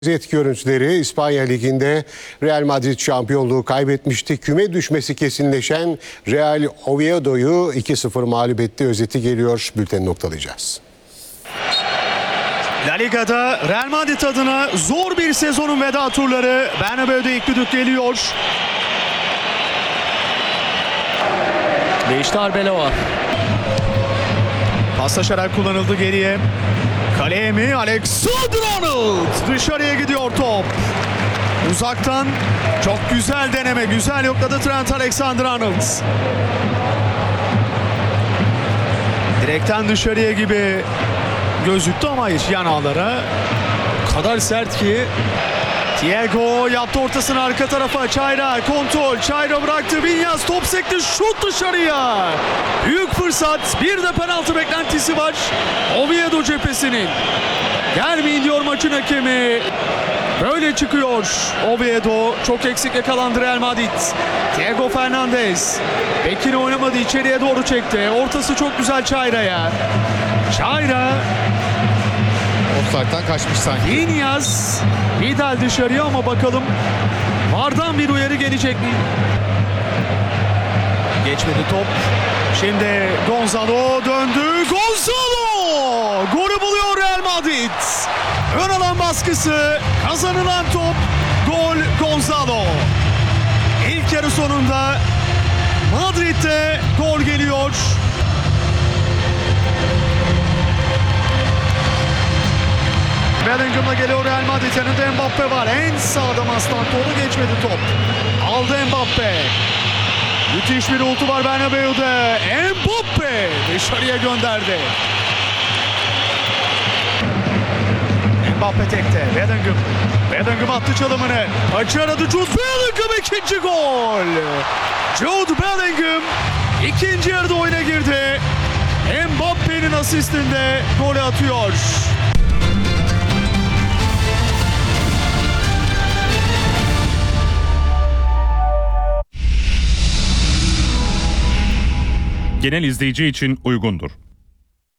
Özet görüntüleri İspanya Ligi'nde Real Madrid şampiyonluğu kaybetmişti. Küme düşmesi kesinleşen Real Oviedo'yu 2-0 mağlup etti. Özeti geliyor. Bülteni noktalayacağız. La Liga'da Real Madrid adına zor bir sezonun veda turları. Bernabeu'da ilk düdük geliyor. Değişti Arbeloa. Paslaşarak kullanıldı geriye. Kaleye mi? Alexander-Arnold. Dışarıya gidiyor top. Uzaktan çok güzel deneme. Güzel yokladı Trent Alexander-Arnold. Direkten dışarıya gibi gözüktü ama hiç yan ağlara. O kadar sert ki. Thiago yaptı ortasını arka tarafa. Çayra kontrol. Çayra bıraktı. Vinyas top sekti. Şut dışarıya. Büyük fırsat. Bir de penaltı beklentisi var. Oviedo cephesinin. Gelmeyin diyor maçın hakemi. Böyle çıkıyor Oviedo. Çok eksik yakalandı Real Madrid. Thiago Fernandez. Bekir'i oynamadı. İçeriye doğru çekti. Ortası çok güzel Çayra'ya. Çayra. Offside'dan kaçmış sanki. Vinyas. Vidal dışarıya ama bakalım VAR'dan bir uyarı gelecek mi? Geçmedi top. Şimdi Gonzalo döndü. Gonzalo! Golü buluyor Real Madrid. Ön alan baskısı. Kazanılan top. Gol Gonzalo. İlk yarı sonunda Madrid'de gol geliyor. Bellingham'la geliyor Real Madrid. Yanında Mbappe var. En sağda Mastantuoğlu, geçmedi top. Aldı Mbappe. Müthiş bir ultu var Bernabeu'da. Mbappe dışarıya gönderdi. Mbappe tekte. Bellingham. Bellingham attı çalımını. Açı aradı Jude Bellingham, ikinci gol. Jude Bellingham ikinci yarıda oyuna girdi. Mbappe'nin asistinde golü atıyor. Genel izleyici için uygundur.